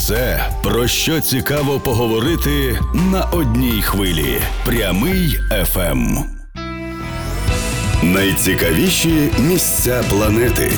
Все, про що цікаво поговорити на одній хвилі. Прямий ФМ. Найцікавіші місця планети.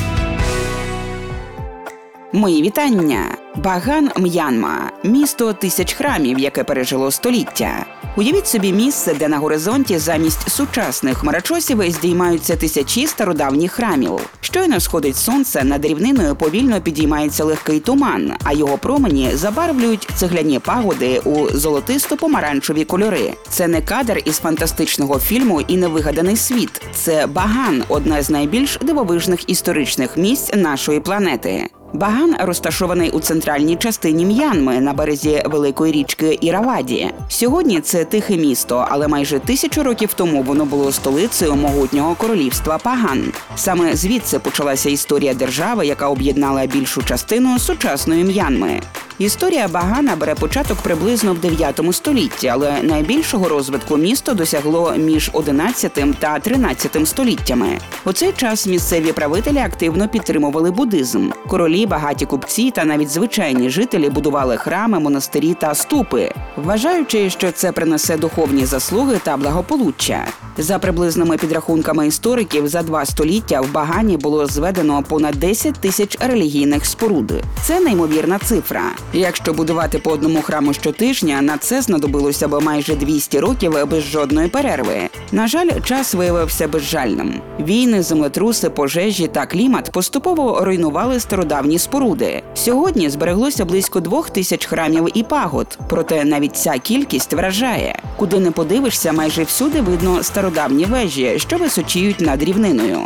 Мої вітання! Баган, М'янма – місто тисяч храмів, яке пережило століття. Уявіть собі місце, де на горизонті замість сучасних хмарочосів здіймаються тисячі стародавніх храмів. Щойно сходить сонце, над рівниною повільно підіймається легкий туман, а його промені забарвлюють цегляні пагоди у золотисто-помаранчеві кольори. Це не кадр із фантастичного фільму і невигаданий світ. Це Баган – одне з найбільш дивовижних історичних місць нашої планети. Баган розташований у центральній частині М'янми на березі великої річки Іраваді. Сьогодні це тихе місто, але майже 1000 років тому воно було столицею могутнього королівства Паган. Саме звідси почалася історія держави, яка об'єднала більшу частину сучасної М'янми. Історія Багана бере початок приблизно в 9 столітті, але найбільшого розвитку місто досягло між 11 та 13 століттями. У цей час місцеві правителі активно підтримували буддизм. Королі, багаті купці та навіть звичайні жителі будували храми, монастирі та ступи, вважаючи, що це принесе духовні заслуги та благополуччя. За приблизними підрахунками істориків, за 2 століття в Багані було зведено понад 10 тисяч релігійних споруд. Це неймовірна цифра. Якщо будувати по одному храму щотижня, на це знадобилося б майже 200 років без жодної перерви. На жаль, час виявився безжальним. Війни, землетруси, пожежі та клімат поступово руйнували стародавні споруди. Сьогодні збереглося близько 2000 храмів і пагод, проте навіть ця кількість вражає. Куди не подивишся, майже всюди видно стародавні вежі, що височіють над рівниною.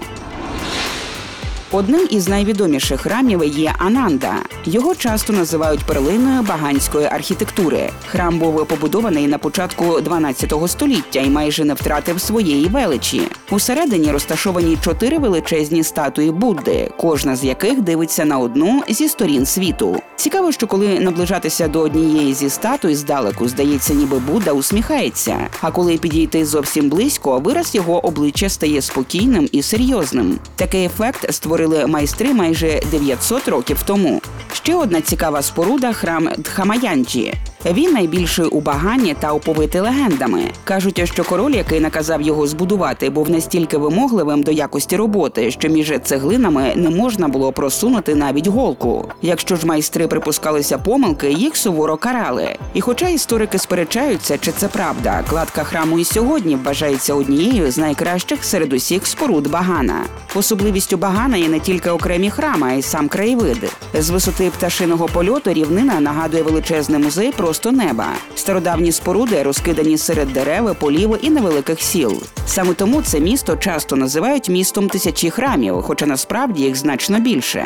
Одним із найвідоміших храмів є Ананда. Його часто називають перлиною баганської архітектури. Храм був побудований на початку 12 століття і майже не втратив своєї величі. Усередині розташовані 4 величезні статуї Будди, кожна з яких дивиться на одну зі сторін світу. Цікаво, що коли наближатися до однієї зі статуй здалеку, здається, ніби Будда усміхається, а коли підійти зовсім близько, вираз його обличчя стає спокійним і серйозним. Такий ефект створили майстри майже 900 років тому. Ще одна цікава споруда – храм Дхамаянджі. Він найбільший у Багані та оповитий легендами. Кажуть, що король, який наказав його збудувати, був настільки вимогливим до якості роботи, що між цеглинами не можна було просунути навіть голку. Якщо ж майстри припускалися помилки, їх суворо карали. І хоча історики сперечаються, чи це правда, кладка храму і сьогодні вважається однією з найкращих серед усіх споруд Багана. Особливістю Багана є не тільки окремі храми, а й сам краєвид. З висоти пташиного польоту рівнина нагадує величезний музей просто неба. Стародавні споруди розкидані серед дерев, полів і невеликих сіл. Саме тому це місто часто називають містом тисячі храмів, хоча насправді їх значно більше.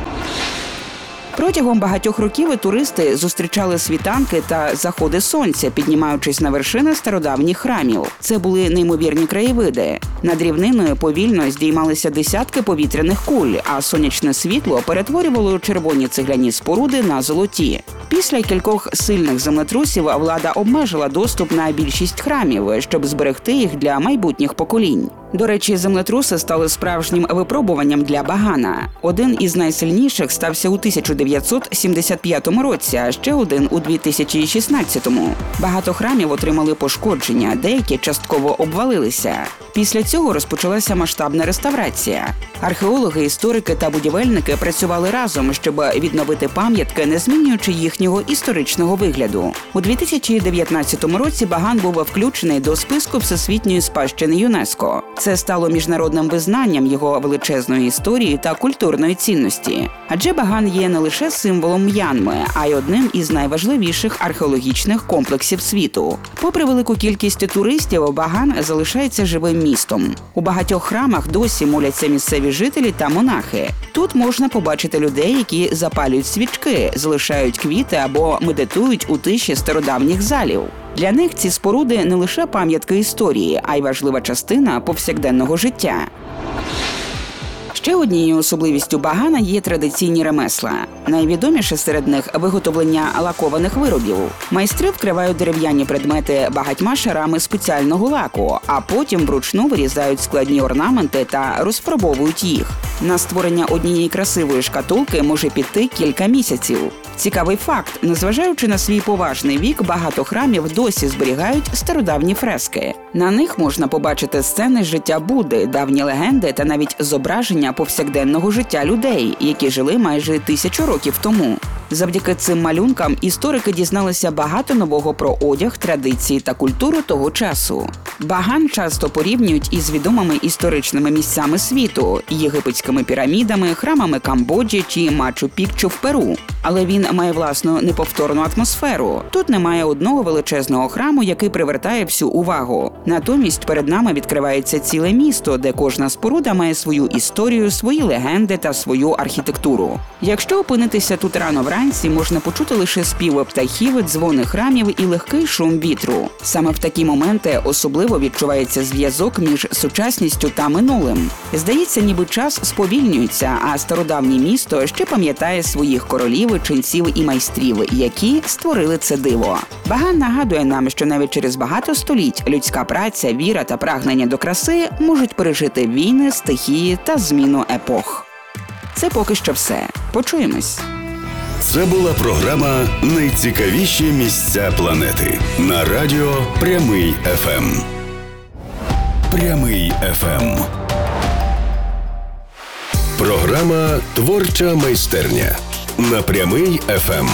Протягом багатьох років туристи зустрічали світанки та заходи сонця, піднімаючись на вершини стародавніх храмів. Це були неймовірні краєвиди. Над рівниною повільно здіймалися десятки повітряних куль, а сонячне світло перетворювало червоні цегляні споруди на золоті. Після кількох сильних землетрусів влада обмежила доступ на більшість храмів, щоб зберегти їх для майбутніх поколінь. До речі, землетруси стали справжнім випробуванням для Багана. Один із найсильніших стався у 1975 році, а ще один у 2016-му. Багато храмів отримали пошкодження, деякі частково обвалилися. Після цього розпочалася масштабна реставрація. Археологи, історики та будівельники працювали разом, щоб відновити пам'ятки, не змінюючи їхнього історичного вигляду. У 2019 році Баган був включений до списку Всесвітньої спадщини ЮНЕСКО. Це стало міжнародним визнанням його величезної історії та культурної цінності. Адже Баган є не лише символом М'янми, а й одним із найважливіших археологічних комплексів світу. Попри велику кількість туристів, Баган залишається живим містом. У багатьох храмах досі моляться місцеві жителі та монахи. Тут можна побачити людей, які запалюють свічки, залишають квіти або медитують у тиші стародавніх залів. Для них ці споруди не лише пам'ятки історії, а й важлива частина повсякденного життя. Ще однією особливістю Багана є традиційні ремесла. Найвідоміше серед них – виготовлення лакованих виробів. Майстри вкривають дерев'яні предмети багатьма шарами спеціального лаку, а потім вручну вирізають складні орнаменти та розфарбовують їх. На створення однієї красивої шкатулки може піти кілька місяців. Цікавий факт. Незважаючи на свій поважний вік, багато храмів досі зберігають стародавні фрески. На них можна побачити сцени з життя Будди, давні легенди та навіть зображення повсякденного життя людей, які жили майже 1000 років тому. Завдяки цим малюнкам історики дізналися багато нового про одяг, традиції та культуру того часу. Баган часто порівнюють із відомими історичними місцями світу – єгипетськими пірамідами, храмами Камбоджі чи Мачу-Пікчу в Перу. Але він має власну неповторну атмосферу. Тут немає одного величезного храму, який привертає всю увагу. Натомість перед нами відкривається ціле місто, де кожна споруда має свою історію, свої легенди та свою архітектуру. Якщо опинитися тут рано вранці, можна почути лише співи птахів, дзвони храмів і легкий шум вітру. Саме в такі моменти особливо відчувається зв'язок між сучасністю та минулим. Здається, ніби час сповільнюється, а стародавнє місто ще пам'ятає своїх королів, ченців і майстрів, які створили це диво. Баган нагадує нам, що навіть через багато століть людська праця, віра та прагнення до краси можуть пережити війни, стихії та зміну епох. Це поки що все. Почуємось. Це була програма «Найцікавіші місця планети» на радіо Прямий ФМ. Прямий ФМ. Програма «Творча майстерня» на Прямий ФМ.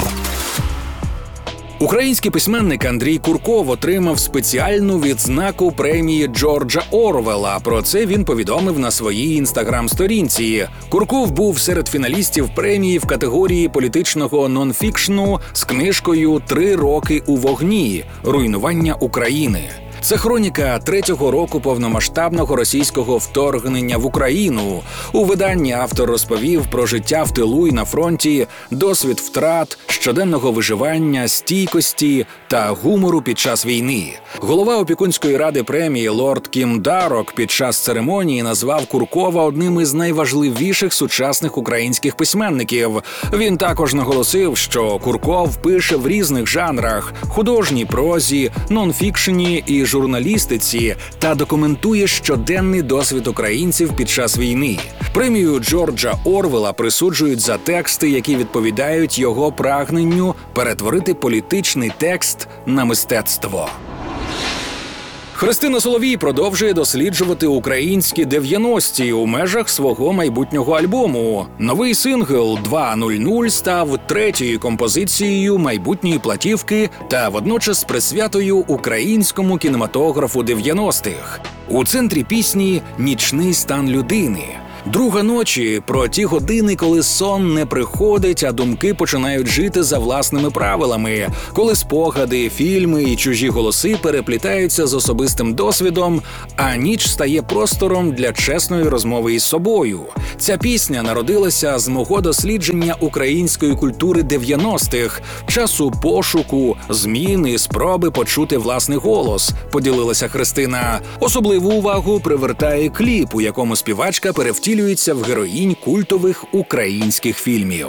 Український письменник Андрій Курков отримав спеціальну відзнаку премії Джорджа Орвелла. Про це він повідомив на своїй інстаграм-сторінці. Курков був серед фіналістів премії в категорії політичного нонфікшну з книжкою «3 роки у вогні. Руйнування України». Це хроніка 3-го року повномасштабного російського вторгнення в Україну. У виданні автор розповів про життя в тилу і на фронті, досвід втрат, щоденного виживання, стійкості та гумору під час війни. Голова опікунської ради премії лорд Кім Дарок під час церемонії назвав Куркова одним із найважливіших сучасних українських письменників. Він також наголосив, що Курков пише в різних жанрах – художній прозі, нонфікшені і журналістиці та документує щоденний досвід українців під час війни. Премію Джорджа Орвелла присуджують за тексти, які відповідають його прагненню перетворити політичний текст на мистецтво. Христина Соловій продовжує досліджувати українські 90-ті у межах свого майбутнього альбому. Новий сингл «2.00» став 3-ю композицією майбутньої платівки та водночас присвятою українському кінематографу 90-х. У центрі пісні «Нічний стан людини». Друга ночі про ті години, коли сон не приходить, а думки починають жити за власними правилами, коли спогади, фільми і чужі голоси переплітаються з особистим досвідом, а ніч стає простором для чесної розмови із собою. Ця пісня народилася з мого дослідження української культури 90-х, часу пошуку, зміни, спроби почути власний голос, поділилася Христина. Особливу увагу привертає кліп, у якому співачка перевтілюється в героїнь культових українських фільмів.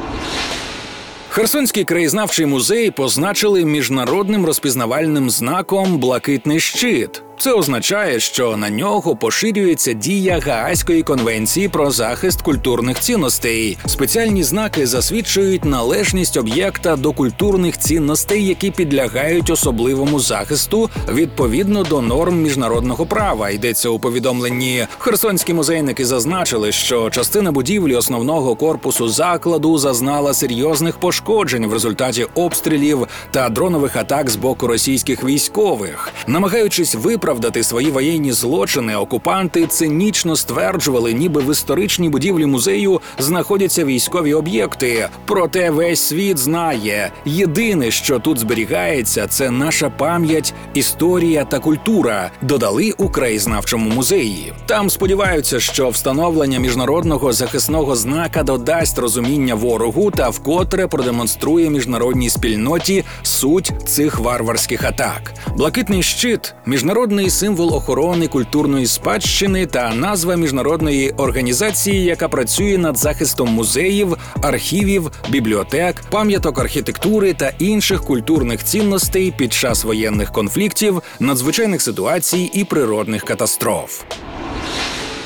Херсонський краєзнавчий музей позначили міжнародним розпізнавальним знаком «Блакитний щит». Це означає, що на нього поширюється дія Гаазької конвенції про захист культурних цінностей. Спеціальні знаки засвідчують належність об'єкта до культурних цінностей, які підлягають особливому захисту відповідно до норм міжнародного права. Йдеться у повідомленні. Херсонські музейники зазначили, що частина будівлі основного корпусу закладу зазнала серйозних пошкоджень в результаті обстрілів та дронових атак з боку російських військових. Намагаючись виправдати свої воєнні злочини, окупанти цинічно стверджували, ніби в історичній будівлі музею знаходяться військові об'єкти. Проте весь світ знає, єдине, що тут зберігається, це наша пам'ять, історія та культура, додали у краєзнавчому музеї. Там сподіваються, що встановлення міжнародного захисного знака додасть розуміння ворогу та вкотре продемонструє міжнародній спільноті суть цих варварських атак. Блакитний щит – міжнародний символ охорони культурної спадщини та назва міжнародної організації, яка працює над захистом музеїв, архівів, бібліотек, пам'яток архітектури та інших культурних цінностей під час воєнних конфліктів, надзвичайних ситуацій і природних катастроф.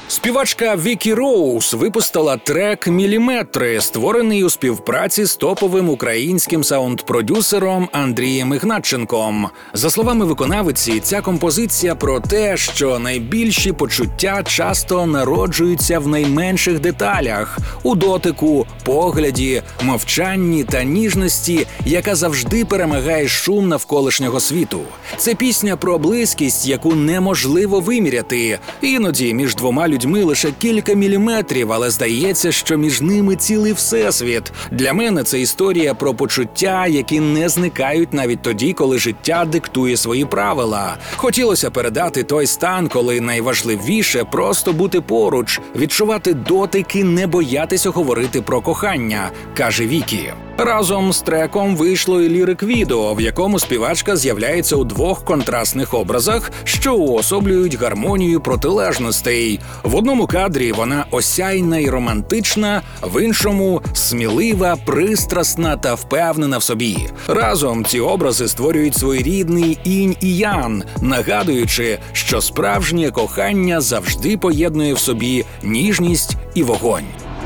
Співачка Вікі Роуз випустила трек «Міліметри», створений у співпраці з топовим українським саунд-продюсером Андрієм Ігнатченком. За словами виконавиці, ця композиція про те, що найбільші почуття часто народжуються в найменших деталях – у дотику, погляді, мовчанні та ніжності, яка завжди перемагає шум навколишнього світу. Це пісня про близькість, яку неможливо виміряти. Іноді між двома людьми лише кілька міліметрів, але здається, що між ними цілий всесвіт. Для мене це історія про почуття, які не зникають навіть тоді, коли життя диктує свої правила. Хотілося передати той стан, коли найважливіше просто бути поруч, відчувати дотики, не боятися говорити про кохання, каже Вікі. Разом з треком вийшло і лірик-відео, в якому співачка з'являється у двох контрастних образах, що уособлюють гармонію протилежностей. В одному кадрі вона осяйна і романтична, в іншому – смілива, пристрасна та впевнена в собі. Разом ці образи створюють своєрідний інь і ян, нагадуючи, що справжнє кохання завжди поєднує в собі ніжність і вогонь.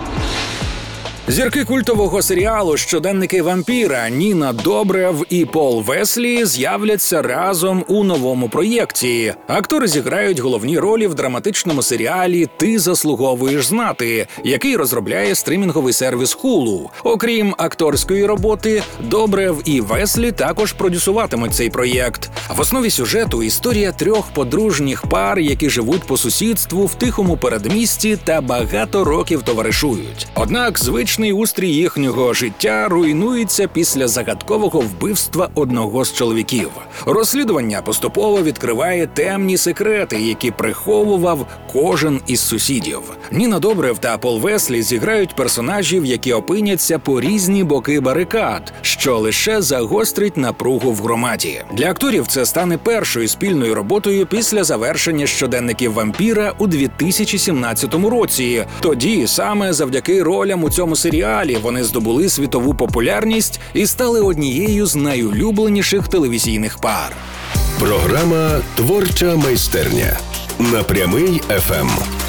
Зірки культового серіалу «Щоденники вампіра» Ніна Добрев і Пол Веслі з'являться разом у новому проєкті. Актори зіграють головні ролі в драматичному серіалі «Ти заслуговуєш знати», який розробляє стрімінговий сервіс Hulu. Окрім акторської роботи, Добрев і Веслі також продюсуватимуть цей проєкт. В основі сюжету історія трьох подружніх пар, які живуть по сусідству в тихому передмісті та багато років товаришують. Однак звичний устрій їхнього життя руйнується після загадкового вбивства одного з чоловіків. Розслідування поступово відкриває темні секрети, які приховував кожен із сусідів. Ніна Добрев та Пол Веслі зіграють персонажів, які опиняться по різні боки барикад, що лише загострить напругу в громаді. Для акторів це стане першою спільною роботою після завершення «Щоденників вампіра» у 2017 році. Тоді саме завдяки ролям у цьому серіалі вони здобули світову популярність і стали однією з найулюбленіших телевізійних пар. Програма «Творча майстерня» на Прямий ФМ.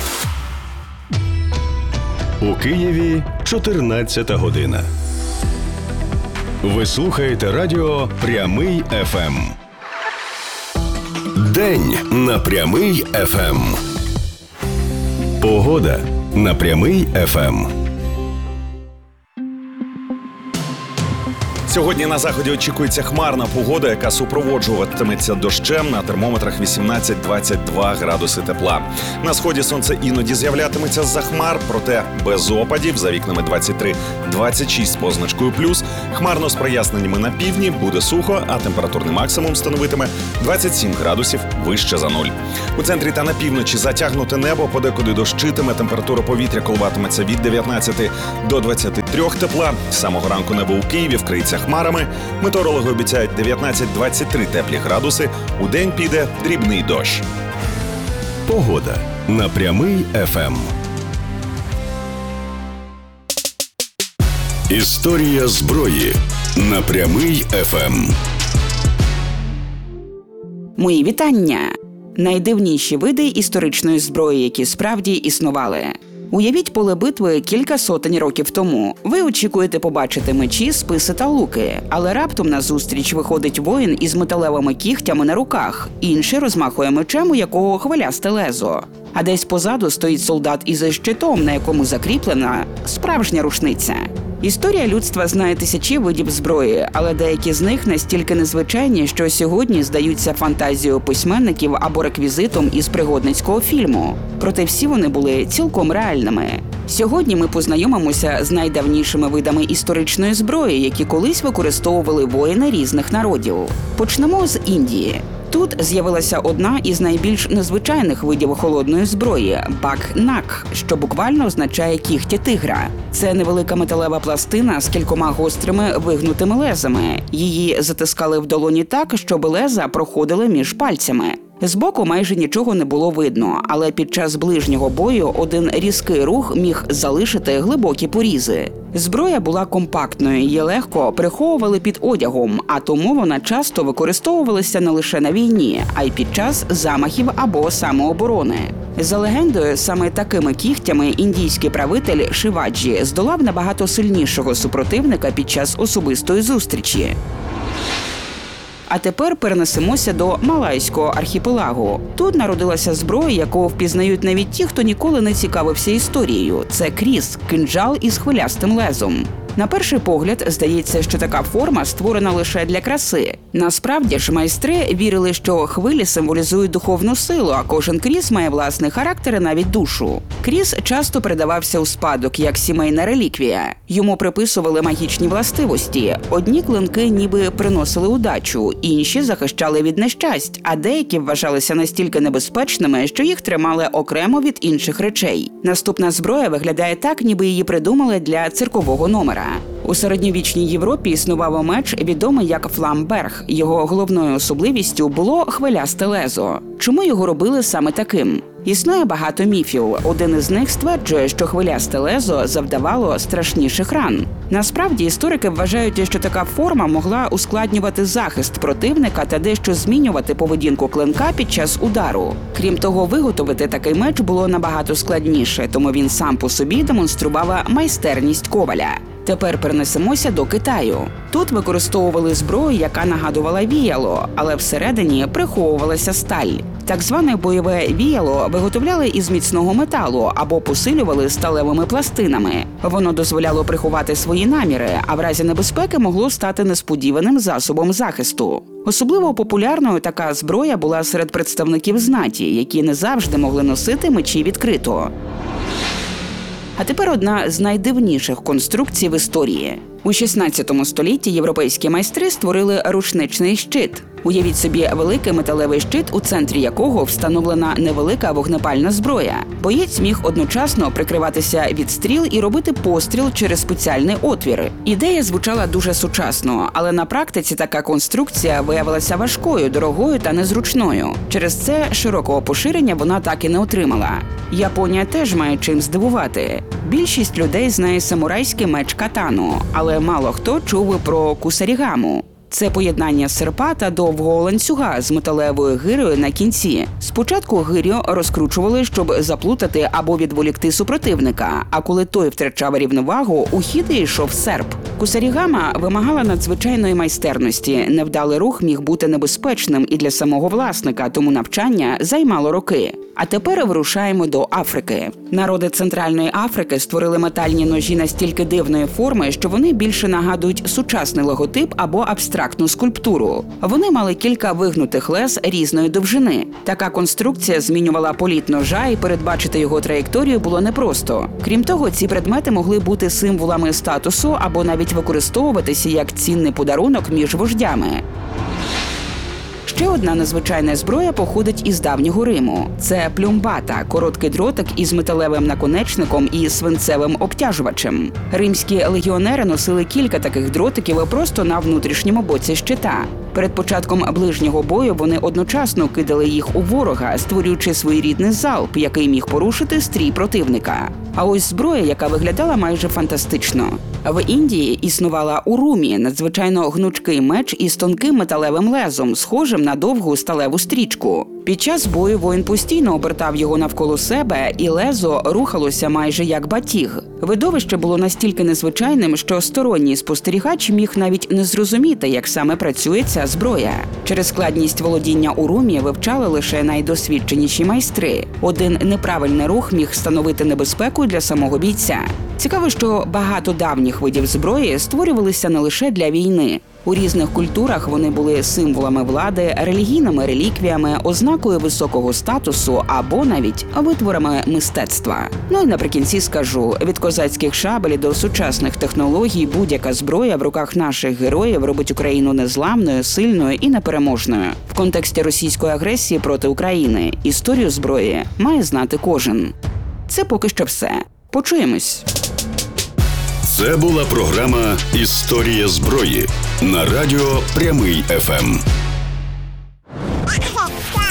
У Києві 14 година. Ви слухаєте радіо «Прямий ФМ». День на Прямий ФМ. Погода на Прямий ФМ. Сьогодні на заході очікується хмарна погода, яка супроводжуватиметься дощем, на термометрах 18-22 градуси тепла. На сході сонце іноді з'являтиметься з-за хмар, проте без опадів, за вікнами 23-26 з позначкою плюс. Хмарно з проясненнями на півдні, буде сухо, а температурний максимум становитиме 27 градусів вище за нуль. У центрі та на півночі затягнуте небо, подекуди дощитиме, температура повітря коливатиметься від 19 до 23 тепла. З самого ранку небо у Києві вкриється хмарами. Метеорологи обіцяють 19-23 теплі градуси. Удень піде дрібний дощ. Погода на Прямий ФМ. Історія зброї на Прямий ФМ. Мої вітання! Найдивніші види історичної зброї, які справді існували. Уявіть поле битви кілька сотень років тому. Ви очікуєте побачити мечі, списи та луки, але раптом назустріч виходить воїн із металевими кігтями на руках, інший розмахує мечем, у якого хвилясте лезо. А десь позаду стоїть солдат із щитом, на якому закріплена справжня рушниця. Історія людства знає тисячі видів зброї, але деякі з них настільки незвичайні, що сьогодні здаються фантазією письменників або реквізитом із пригодницького фільму. Проте всі вони були цілком реальними. Сьогодні ми познайомимося з найдавнішими видами історичної зброї, які колись використовували воїни різних народів. Почнемо з Індії. Тут з'явилася одна із найбільш незвичайних видів холодної зброї – бак-нак, що буквально означає кігті тигра. Це невелика металева пластина з кількома гострими вигнутими лезами. Її затискали в долоні так, щоб леза проходили між пальцями. Збоку майже нічого не було видно, але під час ближнього бою один різкий рух міг залишити глибокі порізи. Зброя була компактною, її легко приховували під одягом, а тому вона часто використовувалася не лише на війні, а й під час замахів або самооборони. За легендою, саме такими кігтями індійський правитель Шиваджі здолав набагато сильнішого супротивника під час особистої зустрічі. А тепер перенесемося до Малайського архіпелагу. Тут народилася зброя, яку впізнають навіть ті, хто ніколи не цікавився історією. Це кріс – кинджал із хвилястим лезом. На перший погляд, здається, що така форма створена лише для краси. Насправді ж, майстри вірили, що хвилі символізують духовну силу, а кожен кріс має власний характер і навіть душу. Кріс часто передавався у спадок як сімейна реліквія. Йому приписували магічні властивості. Одні клинки ніби приносили удачу, інші захищали від нещасть, а деякі вважалися настільки небезпечними, що їх тримали окремо від інших речей. Наступна зброя виглядає так, ніби її придумали для циркового номера. У середньовічній Європі існував меч, відомий як фламберг. Його головною особливістю було хвилясте лезо. Чому його робили саме таким? Існує багато міфів. Один із них стверджує, що хвилясте лезо завдавало страшніших ран. Насправді, історики вважають, що така форма могла ускладнювати захист противника та дещо змінювати поведінку клинка під час удару. Крім того, виготовити такий меч було набагато складніше, тому він сам по собі демонстрував майстерність коваля. Тепер перенесемося до Китаю. Тут використовували зброю, яка нагадувала віяло, але всередині приховувалася сталь. Так зване бойове віяло виготовляли із міцного металу або посилювали сталевими пластинами. Воно дозволяло приховати свої наміри, а в разі небезпеки могло стати несподіваним засобом захисту. Особливо популярною така зброя була серед представників знаті, які не завжди могли носити мечі відкрито. А тепер одна з найдивніших конструкцій в історії. У 16 столітті європейські майстри створили рушничний щит. Уявіть собі великий металевий щит, у центрі якого встановлена невелика вогнепальна зброя. Боєць міг одночасно прикриватися від стріл і робити постріл через спеціальний отвір. Ідея звучала дуже сучасно, але на практиці така конструкція виявилася важкою, дорогою та незручною. Через це широкого поширення вона так і не отримала. Японія теж має чим здивувати. Більшість людей знає самурайський меч катану, але мало хто чув про кусарігаму. Це поєднання серпа та довгого ланцюга з металевою гирею на кінці. Спочатку гирю розкручували, щоб заплутати або відволікти супротивника, а коли той втрачав рівновагу, у хід йшов серп. Кусарігама вимагала надзвичайної майстерності. Невдалий рух міг бути небезпечним і для самого власника, тому навчання займало роки. А тепер вирушаємо до Африки. Народи Центральної Африки створили метальні ножі настільки дивної форми, що вони більше нагадують сучасний логотип або абстрактну скульптуру. Вони мали кілька вигнутих лез різної довжини. Така конструкція змінювала політ ножа, і передбачити його траєкторію було непросто. Крім того, ці предмети могли бути символами статусу або навіть використовуватися як цінний подарунок між вождями. Ще одна незвичайна зброя походить із давнього Риму. Це плюмбата – короткий дротик із металевим наконечником і свинцевим обтяжувачем. Римські легіонери носили кілька таких дротиків просто на внутрішньому боці щита. Перед початком ближнього бою вони одночасно кидали їх у ворога, створюючи своєрідний залп, який міг порушити стрій противника. А ось зброя, яка виглядала майже фантастично. В Індії існувала урумі – надзвичайно гнучкий меч із тонким металевим лезом, схожим на довгу сталеву стрічку. Під час бою воїн постійно обертав його навколо себе, і лезо рухалося майже як батіг. Видовище було настільки незвичайним, що сторонній спостерігач міг навіть не зрозуміти, як саме працює ця зброя. Через складність володіння урумі вивчали лише найдосвідченіші майстри. Один неправильний рух міг становити небезпеку для самого бійця. Цікаво, що багато давніх видів зброї створювалися не лише для війни. У різних культурах вони були символами влади, релігійними реліквіями, ознакою високого статусу або навіть витворами мистецтва. Ну і наприкінці скажу, від козацьких шабель до сучасних технологій будь-яка зброя в руках наших героїв робить Україну незламною, сильною і непереможною. В контексті російської агресії проти України історію зброї має знати кожен. Це поки що все. Почуємось. Це була програма «Історія зброї» на радіо Прямий ФМ.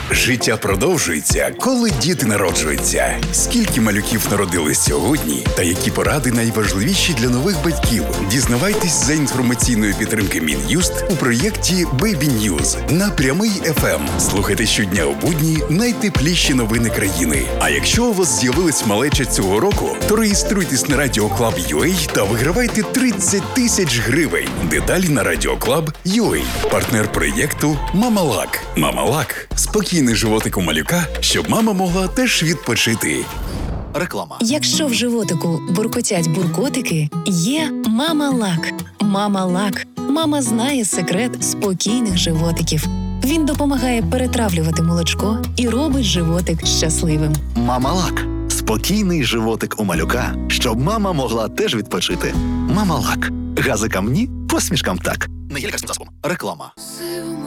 Життя продовжується, коли діти народжуються. Скільки малюків народились сьогодні та які поради найважливіші для нових батьків? Дізнавайтесь за інформаційної підтримки Мін'юст у проєкті Baby News на Прямий FM. Слухайте щодня у будні найтепліші новини країни. А якщо у вас з'явилась малеча цього року, то реєструйтесь на Radio Club UA та вигравайте 30 тисяч гривень. Деталі на Radio Club UA. Партнер проєкту Мамалак. Мамалак – спокійний животик у малюка, щоб мама могла теж відпочити. Реклама. Якщо в животику буркотять буркотики, є Мамалак. Мамалак. Мама знає секрет спокійних животиків. Він допомагає перетравлювати молочко і робить животик щасливим. Мамалак. Спокійний животик у малюка, щоб мама могла теж відпочити. Мамалак. Газикам ні, посмішкам так. Не є лікарським засобом. Реклама.